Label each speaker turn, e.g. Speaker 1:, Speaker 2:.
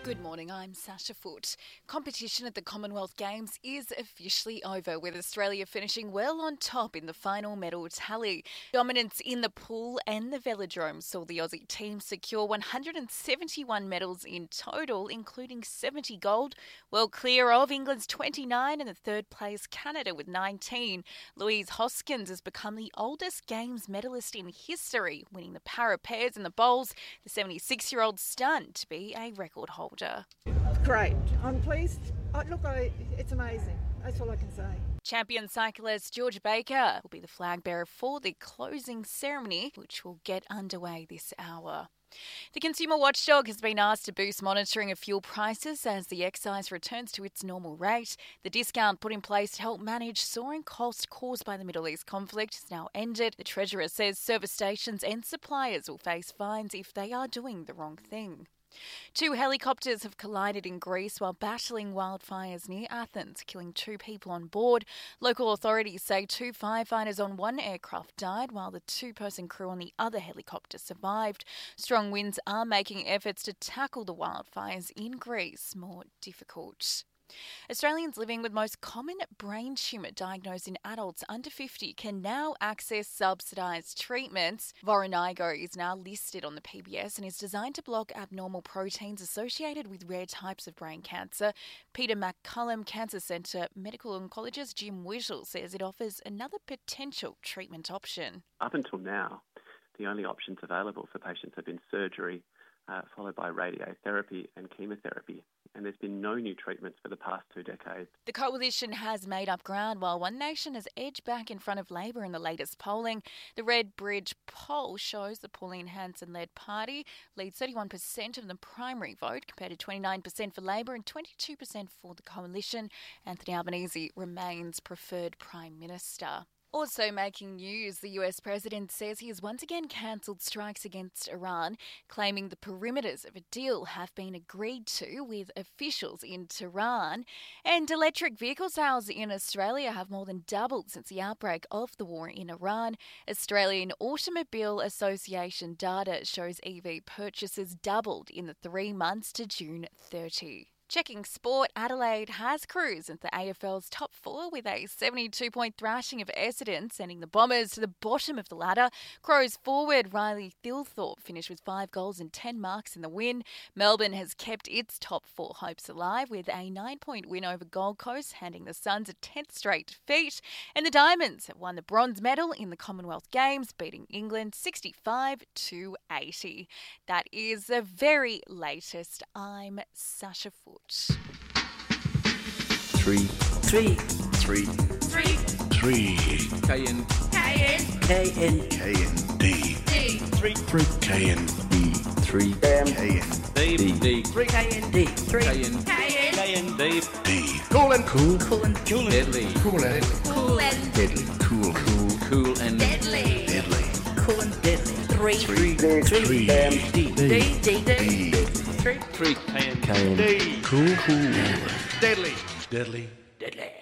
Speaker 1: Good morning, I'm Sasha Foote. Competition at the Commonwealth Games is officially over, with Australia finishing well on top in the final medal tally. Dominance in the pool and the velodrome saw the Aussie team secure 171 medals in total, including 70 gold, well clear of England's 29 and the third place Canada with 19. Louise Hoskins has become the oldest Games medalist in history, winning the para pairs and the bowls, the 76-year-old stunned to be a record holder.
Speaker 2: Great. I'm pleased. It's amazing. That's all I can say.
Speaker 1: Champion cyclist Georgia Baker will be the flag bearer for the closing ceremony, which will get underway this hour. The Consumer Watchdog has been asked to boost monitoring of fuel prices as the excise returns to its normal rate. The discount put in place to help manage soaring costs caused by the Middle East conflict has now ended. The Treasurer says service stations and suppliers will face fines if they are doing the wrong thing. 2 helicopters have collided in Greece while battling wildfires near Athens, killing 2 people on board. Local authorities say 2 firefighters on one aircraft died while the 2-person crew on the other helicopter survived. Strong winds are making efforts to tackle the wildfires in Greece more difficult. Australians living with most common brain tumour diagnosed in adults under 50 can now access subsidised treatments. Voranigo is now listed on the PBS and is designed to block abnormal proteins associated with rare types of brain cancer. Peter MacCallum Cancer Centre medical oncologist Jim Whittle says it offers another potential treatment option.
Speaker 3: Up until now, the only options available for patients have been surgery, followed by radiotherapy and chemotherapy. And there's been no new treatments for the past 2 decades.
Speaker 1: The coalition has made up ground while One Nation has edged back in front of Labor in the latest polling. The Red Bridge poll shows the Pauline Hanson-led party leads 31% of the primary vote compared to 29% for Labor and 22% for the coalition. Anthony Albanese remains preferred Prime Minister. Also making news, the US president says he has once again cancelled strikes against Iran, claiming the perimeters of a deal have been agreed to with officials in Tehran. And electric vehicle sales in Australia have more than doubled since the outbreak of the war in Iran. Australian Automobile Association data shows EV purchases doubled in the 3 months to June 30. Checking sport, Adelaide has cruised into the AFL's top 4 with a 72-point thrashing of Essendon, sending the Bombers to the bottom of the ladder. Crows forward Riley Thilthorpe finished with 5 goals and 10 marks in the win. Melbourne has kept its top 4 hopes alive with a 9-point win over Gold Coast, handing the Suns a 10th straight defeat. And the Diamonds have won the bronze medal in the Commonwealth Games, beating England 65-80. That is the very latest. I'm Sasha Foote.
Speaker 4: 3
Speaker 5: KN D 3 KN B
Speaker 4: 3
Speaker 5: KN D
Speaker 4: Cool and
Speaker 5: deadly
Speaker 4: Cool and deadly
Speaker 5: Cool and
Speaker 4: deadly
Speaker 5: 3 KN
Speaker 4: KN
Speaker 5: D
Speaker 4: Cool
Speaker 5: deadly
Speaker 4: deadly